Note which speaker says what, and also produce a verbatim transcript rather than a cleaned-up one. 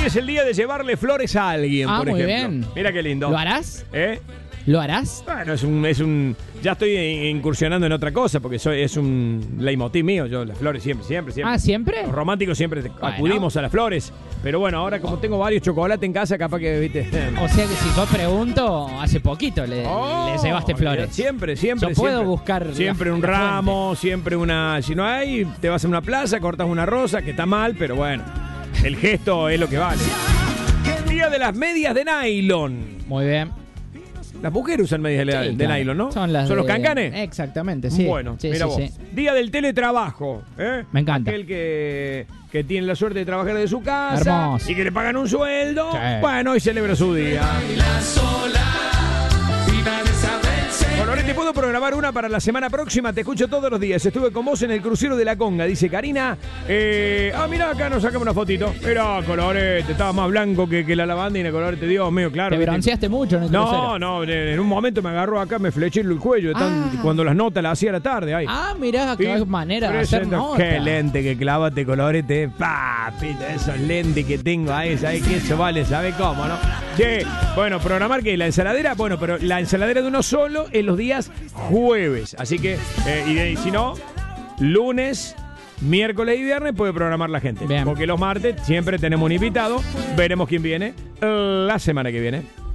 Speaker 1: es el día de llevarle flores a alguien,
Speaker 2: Ah,
Speaker 1: por
Speaker 2: muy
Speaker 1: ejemplo.
Speaker 2: bien.
Speaker 1: Mira qué lindo.
Speaker 2: ¿Lo harás?
Speaker 1: ¿Eh?
Speaker 2: ¿Lo harás?
Speaker 1: Bueno, es un, es un... Ya estoy incursionando en otra cosa, porque soy, es un leitmotiv mío. Yo las flores siempre, siempre, siempre.
Speaker 2: Ah, ¿siempre?
Speaker 1: Los románticos siempre
Speaker 2: Bueno.
Speaker 1: acudimos a las flores. Pero bueno, ahora como tengo varios chocolates en casa, capaz que, viste...
Speaker 2: O sea que si yo pregunto, hace poquito le,
Speaker 1: Oh,
Speaker 2: le llevaste flores.
Speaker 1: Siempre, siempre.
Speaker 2: Yo puedo
Speaker 1: siempre.
Speaker 2: buscar
Speaker 1: Siempre
Speaker 2: la-
Speaker 1: un
Speaker 2: la
Speaker 1: ramo, siempre una... Si no hay, te vas a una plaza, cortas una rosa, que está mal, pero bueno. El gesto es lo que vale. Día de las medias de nylon.
Speaker 2: Muy bien.
Speaker 1: Las mujeres usan medias de,
Speaker 2: Sí,
Speaker 1: de
Speaker 2: claro.
Speaker 1: nylon, ¿no?
Speaker 2: Son las
Speaker 1: los
Speaker 2: de-
Speaker 1: cancanes?
Speaker 2: Exactamente, sí.
Speaker 1: Bueno,
Speaker 2: Sí,
Speaker 1: mira
Speaker 2: sí,
Speaker 1: vos.
Speaker 2: sí.
Speaker 1: Día del teletrabajo. ¿eh?
Speaker 2: Me encanta.
Speaker 1: Aquel que, que tiene la suerte de trabajar de su casa
Speaker 2: Hermoso.
Speaker 1: y que le pagan un sueldo.
Speaker 2: Sí.
Speaker 1: Bueno, hoy celebra su día. Colorete, ¿puedo programar una para la semana próxima? Te escucho todos los días. Estuve con vos en el crucero de la Conga, dice Karina. Eh, ah, mirá, acá nos sacamos una fotito. Mirá, Colorete, estaba más blanco que, que la lavandina, Colorete, Dios mío, claro.
Speaker 2: Te
Speaker 1: ¿viste?
Speaker 2: bronceaste mucho en el
Speaker 1: No,
Speaker 2: crucero.
Speaker 1: no, en en un momento me agarró acá, me fleché el cuello de tan-
Speaker 2: Ah.
Speaker 1: cuando las notas las hacía a la tarde. Ay.
Speaker 2: Ah, mirá, qué
Speaker 1: Sí,
Speaker 2: manera de hacer
Speaker 1: presento-
Speaker 2: nota.
Speaker 1: Qué lente que clavaste, Colorete. Papita, esos lentes que tengo ahí, ¿sabes qué? Eso vale, ¿sabes cómo, no? Che, bueno, programar que la ensaladera, bueno, pero la ensaladera de uno solo en los días jueves. Así que, eh, y, de- y si no, lunes, miércoles y viernes puede programar la gente.
Speaker 2: Bien.
Speaker 1: Porque los martes siempre tenemos un invitado. Veremos quién viene la semana que viene.